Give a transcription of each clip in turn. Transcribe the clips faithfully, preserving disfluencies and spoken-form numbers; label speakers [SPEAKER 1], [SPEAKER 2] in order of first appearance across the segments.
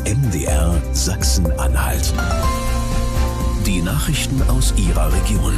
[SPEAKER 1] M D R Sachsen-Anhalt. Die Nachrichten aus Ihrer Region.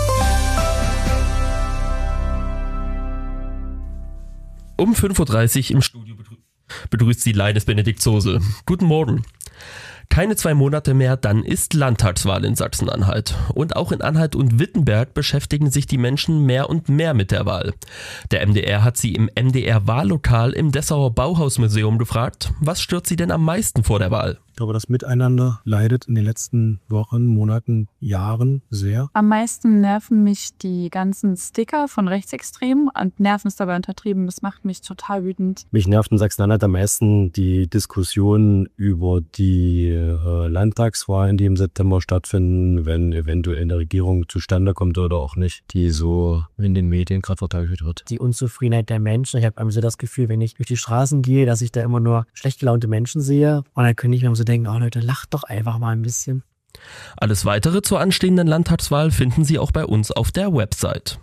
[SPEAKER 2] Um fünf Uhr dreißig im Studio begrüßt Sie Leines Benedikt Zosel. Guten Morgen. Keine zwei Monate mehr, dann ist Landtagswahl in Sachsen-Anhalt. Und auch in Anhalt und Wittenberg beschäftigen sich die Menschen mehr und mehr mit der Wahl. Der M D R hat sie im M D R-Wahllokal im Dessauer Bauhausmuseum gefragt, was stört sie denn am meisten vor der Wahl?
[SPEAKER 3] Ich glaube, das Miteinander leidet in den letzten Wochen, Monaten, Jahren sehr.
[SPEAKER 4] Am meisten nerven mich die ganzen Sticker von Rechtsextremen. Und nerven ist dabei untertrieben, das macht mich total wütend.
[SPEAKER 5] Mich nervt in Sachsen-Anhalt am meisten die Diskussion über die äh, Landtagswahlen, die im September stattfinden, wenn eventuell eine Regierung zustande kommt oder auch nicht, die so in den Medien gerade verteufelt wird.
[SPEAKER 6] Die Unzufriedenheit der Menschen. Ich habe immer so das Gefühl, wenn ich durch die Straßen gehe, dass ich da immer nur schlecht gelaunte Menschen sehe. Und dann könnte ich mir so denken, oh Leute, lacht doch einfach mal ein bisschen.
[SPEAKER 2] Alles Weitere zur anstehenden Landtagswahl finden Sie auch bei uns auf der Website.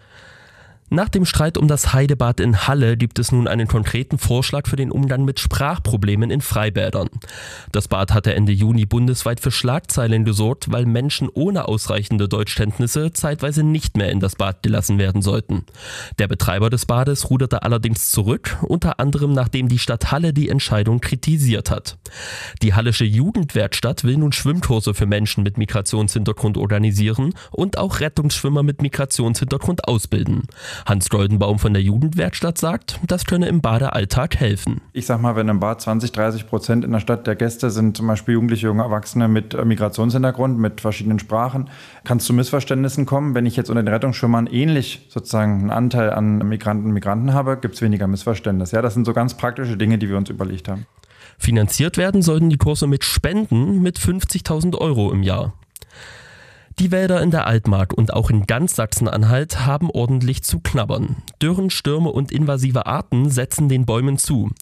[SPEAKER 2] Nach dem Streit um das Heidebad in Halle gibt es nun einen konkreten Vorschlag für den Umgang mit Sprachproblemen in Freibädern. Das Bad hatte Ende Juni bundesweit für Schlagzeilen gesorgt, weil Menschen ohne ausreichende Deutschkenntnisse zeitweise nicht mehr in das Bad gelassen werden sollten. Der Betreiber des Bades ruderte allerdings zurück, unter anderem nachdem die Stadt Halle die Entscheidung kritisiert hat. Die Hallische Jugendwerkstatt will nun Schwimmkurse für Menschen mit Migrationshintergrund organisieren und auch Rettungsschwimmer mit Migrationshintergrund ausbilden. Hans Goldenbaum von der Jugendwerkstatt sagt, das könne im Badealltag helfen.
[SPEAKER 7] Ich sag mal, wenn im Bad zwanzig, dreißig Prozent in der Stadt der Gäste sind zum Beispiel Jugendliche, junge Erwachsene mit Migrationshintergrund, mit verschiedenen Sprachen, kann es zu Missverständnissen kommen. Wenn ich jetzt unter den Rettungsschwimmern ähnlich sozusagen einen Anteil an Migranten und Migranten habe, gibt es weniger Missverständnisse. Ja, das sind so ganz praktische Dinge, die wir uns überlegt haben.
[SPEAKER 2] Finanziert werden sollten die Kurse mit Spenden mit fünfzigtausend Euro im Jahr. Die Wälder in der Altmark und auch in ganz Sachsen-Anhalt haben ordentlich zu knabbern. Dürren, Stürme und invasive Arten setzen den Bäumen zu.